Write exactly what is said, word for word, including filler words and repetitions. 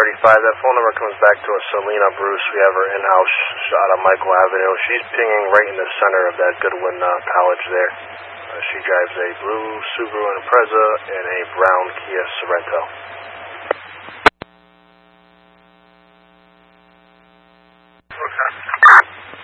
thirty-five. That phone number comes back to a Selena Bruce. We have her in-house shot on Michael Avenue. She's pinging right in the center of that Goodwin uh, College there. Uh, she drives a blue Subaru Impreza and a brown Kia Sorento.